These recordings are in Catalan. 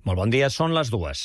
Molt bon dia, són les 2.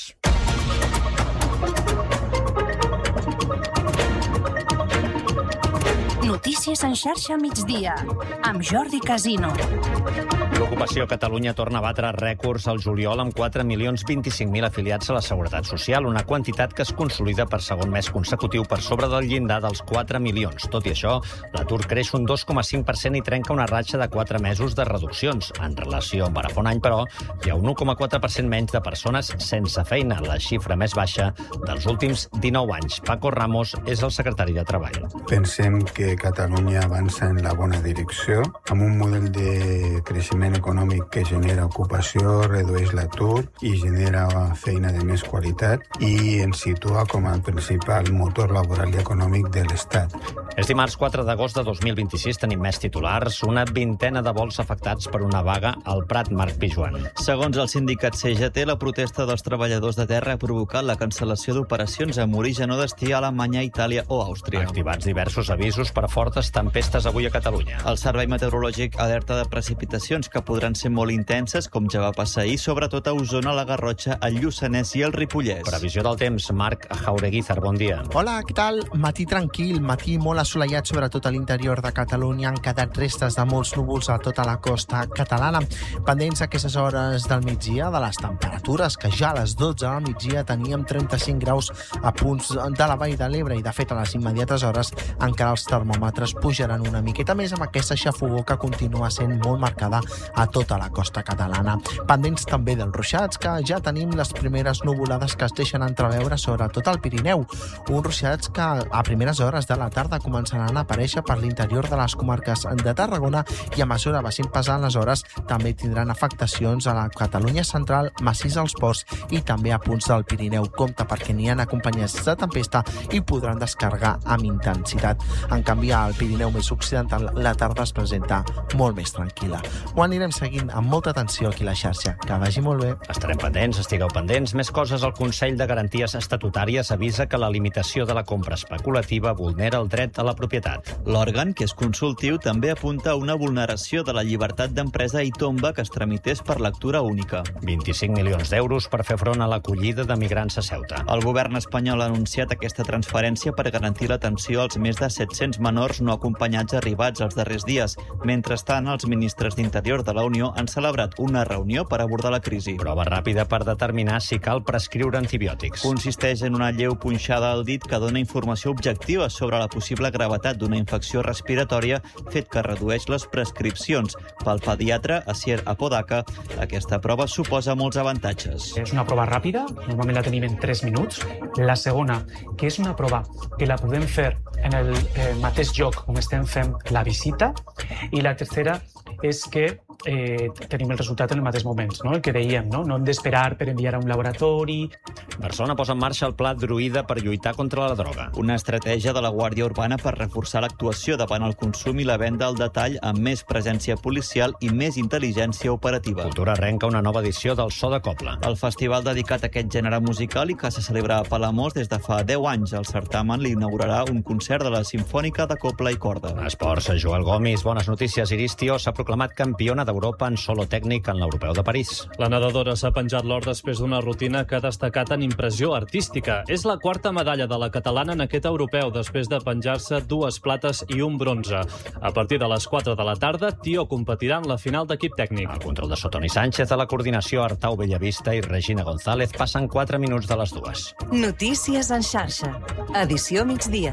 Notícies en xarxa migdia, amb Jordi Casino. L'ocupació a Catalunya torna a batre rècords al juliol amb 4.025.000 afiliats a la Seguretat Social, una quantitat que es consolida per segon mes consecutiu per sobre del llindar dels 4 milions. Tot i això, l'atur creix un 2,5% i trenca una ratxa de 4 mesos de reduccions. En relació amb ara fa un any, però, hi ha un 1,4% menys de persones sense feina, la xifra més baixa dels últims 19 anys. Paco Ramos és el secretari de Treball. Pensem que Catalunya avança en la bona direcció, amb un model de creixement econòmic que genera ocupació, redueix l'atur i genera feina de més qualitat i ens situa com a principal motor laboral i econòmic de l'Estat. És dimarts 4 d'agost de 2026, tenim més titulars, una vintena de vols afectats per una vaga al Prat. Marc Pijuan. Segons el sindicat CGT, la protesta dels treballadors de terra ha provocat la cancel·lació d'operacions amb origen o destí a Alemanya, Itàlia o Àustria. Activats diversos avisos per fortes tempestes avui a Catalunya. El Servei Meteorològic alerta de precipitacions que podran ser molt intenses, com ja va passar ahir, sobretot a Osona, la Garrotxa, el Lluçanès i el Ripollès. Previsió del temps, Marc Jaureguizar, bon dia. Hola, què tal? Matí tranquil, matí molt assolellat, sobretot a l'interior de Catalunya. Han quedat restes de molts núvols a tota la costa catalana. Pendents aquestes hores del migdia de les temperatures, que ja a les 12 del migdia teníem 35 graus a punts de la Vall de l'Ebre i, de fet, a les immediates hores encara els termòmetres pujaran una miqueta més amb aquesta xafogor que continua sent molt marcada a tota la costa catalana. Pendents també dels ruixats, que ja tenim les primeres nuvolades que es deixen entreveure sobretot al Pirineu. Uns ruixats que a primeres hores de la tarda començaran a aparèixer per l'interior de les comarques de Tarragona i a mesura vagin passant les hores també tindran afectacions a la Catalunya central, massís als ports i també a punts del Pirineu. Compte perquè n'hi ha acompanyats de tempesta i podran descarregar amb intensitat. En canvi, al Pirineu més occidental, la tarda es presenta molt més tranquil·la. Ho anirem seguint amb molta atenció aquí a la xarxa. Que vagi molt bé. Estarem pendents, estigueu pendents. Més coses, el Consell de Garanties Estatutàries avisa que la limitació de la compra especulativa vulnera el dret a la propietat. L'òrgan, que és consultiu, també apunta a una vulneració de la llibertat d'empresa i tomba que es tramités per lectura única. 25 milions d'euros per fer front a l'acollida de migrants a Ceuta. El govern espanyol ha anunciat aquesta transferència per garantir l'atenció als més de 700 menors no acompanyats arribats els darrers dies. Mentrestant, els ministres d'Interior de la Unió han celebrat una reunió per abordar la crisi. Prova ràpida per determinar si cal prescriure antibiòtics. Consisteix en una lleu punxada al dit que dona informació objectiva sobre la possible gravetat d'una infecció respiratòria, fet que redueix les prescripcions. Pel pediatre Asier Apodaca, aquesta prova suposa molts avantatges. És una prova ràpida, normalment la tenim en 3 minuts. La segona, que és una prova que la podem fer en el mateix lloc on estem fent la visita. I la tercera és que tenim el resultat en el mateix moment, no? El que dèiem, no hem d'esperar per enviar a un laboratori. Barcelona posa en marxa el pla Druida per lluitar contra la droga. Una estratègia de la Guàrdia Urbana per reforçar l'actuació davant el consum i la venda al detall amb més presència policial i més intel·ligència operativa. Cultura arrenca una nova edició del So de Cobla. El festival dedicat a aquest gènere musical i que se celebra a Palamós des de fa 10 anys. El certamen l'inaugurarà un concert de la Simfònica de Cobla i Corda. Esports, Joel Gomis, bones notícies. Iris Tió s'ha proclamat campiona d'Europa en solo tècnic en l'Europeu de París. La nedadora s'ha penjat l'or després d'una rutina que ha destacat en impressió artística. És la quarta medalla de la catalana en aquest europeu, després de penjar-se 2 plates i un bronze. A partir de les 4 de la tarda, Tió competirà en la final d'equip tècnic. El control de Sotoni Sánchez, a la coordinació Artau Bellavista i Regina González passen 4 minuts de les 2. Notícies en xarxa. Edició migdia.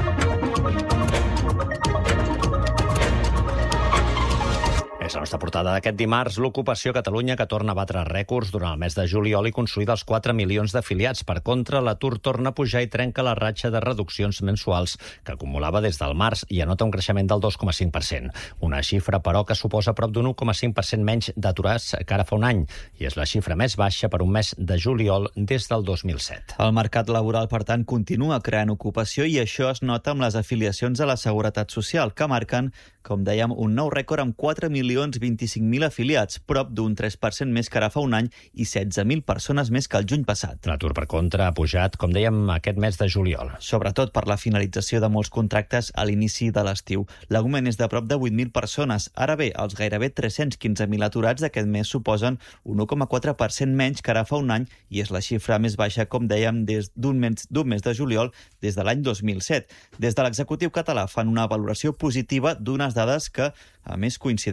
És la nostra portada d'aquest dimarts. L'ocupació a Catalunya, que torna a batre rècords durant el mes de juliol i consolida els 4 milions d'afiliats. Per contra, l'atur torna a pujar i trenca la ratxa de reduccions mensuals que acumulava des del març i anota un creixement del 2,5%. Una xifra, però, que suposa prop d'un 1,5% menys d'aturats que ara fa un any i és la xifra més baixa per un mes de juliol des del 2007. El mercat laboral, per tant, continua creant ocupació i això es nota amb les afiliacions a la Seguretat Social, que marquen, com dèiem, un nou rècord amb 4 milions 4.025.000 afiliats, prop d'un 3% més que ara fa un any i 16.000 persones més que el juny passat. L'atur, per contra, ha pujat, com dèiem, aquest mes de juliol. Sobretot per la finalització de molts contractes a l'inici de l'estiu. L'augment és de prop de 8.000 persones. Ara bé, els gairebé 315.000 aturats d'aquest mes suposen un 1,4% menys que ara fa un any i és la xifra més baixa, com dèiem, d'un mes de juliol des de l'any 2007. Des de l'executiu català fan una valoració positiva d'unes dades que, a més, coincideixen